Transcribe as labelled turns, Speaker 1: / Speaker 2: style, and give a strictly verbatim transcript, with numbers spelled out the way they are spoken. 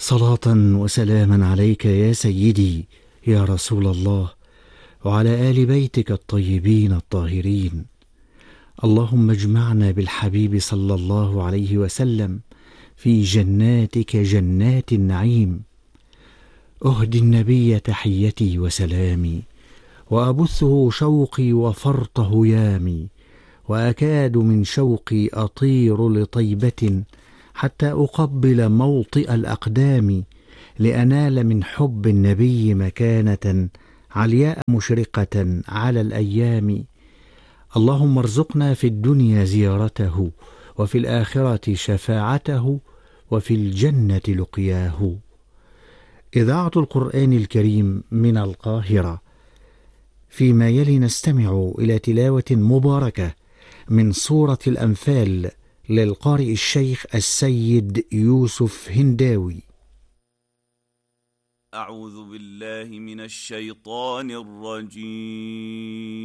Speaker 1: صلاة وسلاما عليك يا سيدي يا رسول الله، وعلى آل بيتك الطيبين الطاهرين. اللهم اجمعنا بالحبيب صلى الله عليه وسلم في جناتك جنات النعيم. أهدي النبي تحيتي وسلامي، وأبثه شوقي وفرط هيامي، وأكاد من شوقي أطير لطيبة حتى أقبل موطئ الأقدام، لأنال من حب النبي مكانة علياء مشرقة على الأيام. اللهم ارزقنا في الدنيا زيارته، وفي الآخرة شفاعته، وفي الجنة لقياه. إذاعة القرآن الكريم من القاهرة. فيما يلي نستمع إلى تلاوة مباركة من سورة الأنفال للقارئ الشيخ السيد يوسف هنداوي.
Speaker 2: أعوذ بالله من الشيطان الرجيم.